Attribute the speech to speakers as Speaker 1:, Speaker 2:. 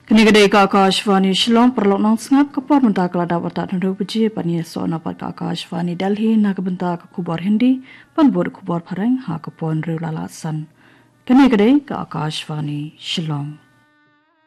Speaker 1: Kenegade ka Akashvani Shillong perlok nang sngap kapor menta kelada watak nadu puji pania so napat ka Akashvani Delhi na kebenta ka kubor Hindi pan bod kubor pareng ha kapon riu lalasan. Kenegade ka Akashvani Shillong.